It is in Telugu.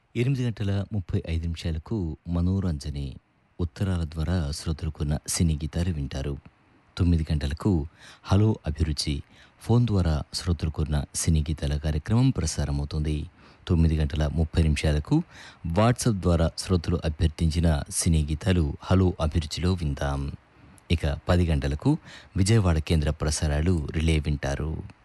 8 గంటల 35 నిమిషాలకు మనోరంజని ఉత్తరాల ద్వారా శ్రోతలకున్న సినీ గీతాలు వింటారు. 9 గంటలకు హలో అభిరుచి ఫోన్ ద్వారా శ్రోతలకున్న సినీ గీతాల కార్యక్రమం ప్రసారమవుతుంది. 9 గంటల 30 నిమిషాలకు వాట్సాప్ ద్వారా శ్రోతలు అభ్యర్థించిన సినీ గీతాలు హలో అభిరుచిలో విందాం. ఇక 10 గంటలకు విజయవాడ కేంద్ర ప్రసారాలు రిలే వింటారు.